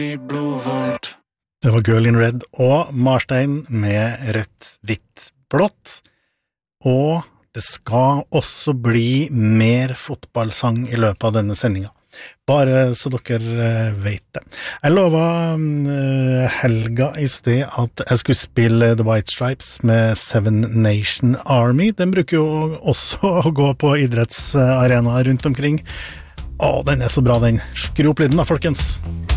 Det var Girl in Red og Marstein med rødt, hvitt, blått. Og det skal også bli mer fotballsang i løpet av denne sendingen. Bare så dere vet det. Jeg lovet Helga i sted at jeg skulle spille The White Stripes med Seven Nation Army. Den bruker jo også å gå på idrettsarenaer rundt omkring. Den er så bra den. Skru opp lyden da, folkens.